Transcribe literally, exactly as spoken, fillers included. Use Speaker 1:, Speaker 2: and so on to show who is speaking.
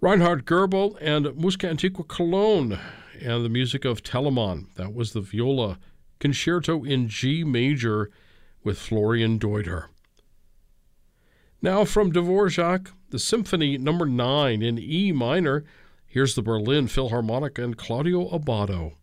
Speaker 1: Reinhard Goebel and Musica Antiqua Cologne, and the music of Telemann. That was the viola concerto in G major with Florian Deuter. Now from Dvorak, the Symphony Number nine in E minor. Here's the Berlin Philharmonic and Claudio Abbado.